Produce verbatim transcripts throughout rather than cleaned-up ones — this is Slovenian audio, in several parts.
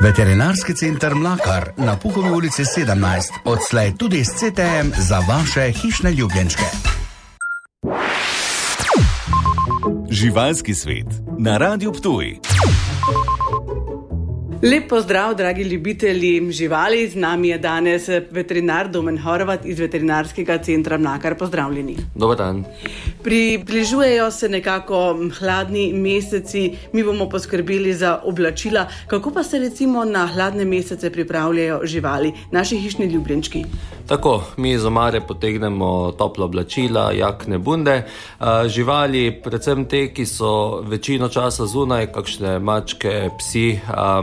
Veterinarski center Mlakar na Puhovi ulici sedemnajst, odslej tudi s C T M za vaše hišne ljubljenčke. Živalski svet na Radiu Ptuj. Lep pozdrav, dragi ljubitelji živali. Z nami je danes veterinar Domen Horvat iz veterinarskega centra Mlakar. Pozdravljeni. Dobar dan. Približujejo se nekako hladni meseci, mi bomo poskrbeli za oblačila. Kako pa se recimo na hladne mesece pripravljajo živali, naši hišni ljubljenčki? Tako, mi iz omare potegnemo topla oblačila, jakne, bunde. Živali, predvsem te, ki so večino časa zunaj, kakšne mačke, psi,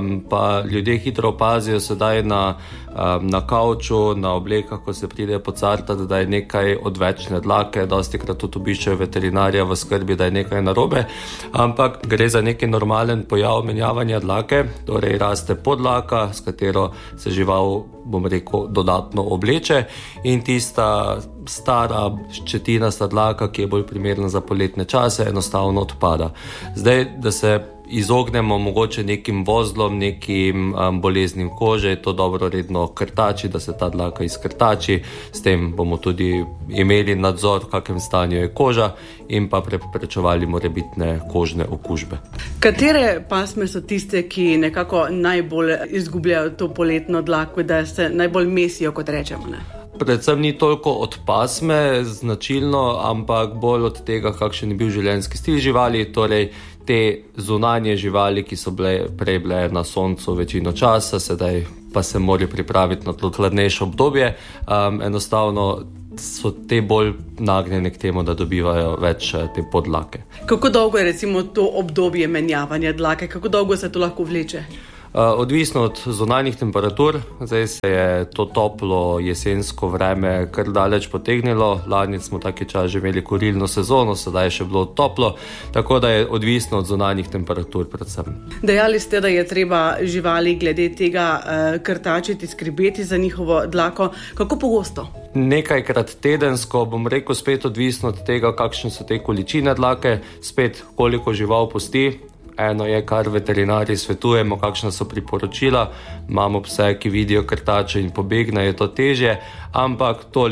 pa ljudje hitro opazijo sedaj na, na kavču, na oblekah, ko se pride pocartati, da je nekaj odvečne dlake, dostikrat tudi obiščejo veterinarja v skrbi, da je nekaj narobe, ampak gre za neki normalen pojav menjavanja dlake, torej raste podlaka, s katero se žival, bom rekel, dodatno obleče, in tista stara ščetinasta dlaka, ki je bolj primerna za poletne čase, enostavno odpada. Zdaj, da se izognemo mogoče nekim vozlom, nekim um, boleznim kože, je to dobro redno krtači, da se ta dlaka izkrtači, s tem bomo tudi imeli nadzor, v kakem stanju je koža, in pa preprečevali morebitne kožne okužbe. Katere pasme so tiste, ki nekako najbolj izgubljajo to poletno dlako, da se najbolj mesijo, kot rečemo, ne? Predvsem ni toliko od pasme značilno, ampak bolj od tega, kakšen je bil življenjski stil živali, torej te zunanje živali, ki so bile prej bile na soncu večino časa, sedaj pa se morajo pripraviti na to hladnejše obdobje. Um, enostavno so te bolj nagnjene k temu, da dobivajo več te podlake. Kako dolgo je recimo to obdobje menjavanja dlake? Kako dolgo se to lahko vleče? Uh, odvisno od zunanjih temperatur. Zdaj se je to toplo jesensko vreme kar daleč potegnilo. Lani smo taki čas že imeli kurilno sezono, sedaj je še bilo toplo, tako da je odvisno od zunanjih temperatur predvsem. Dejali ste, da je treba živali glede tega uh, krtačiti, skrbeti za njihovo dlako. Kako pogosto? Nekajkrat tedensko, bom rekel, spet odvisno od tega, kakšne so te količine dlake, spet koliko žival pusti. Eno je, kar veterinarji svetujemo, kakšna so priporočila. Imamo pse, ki vidijo krtače in pobegnejo, je to težje, ampak to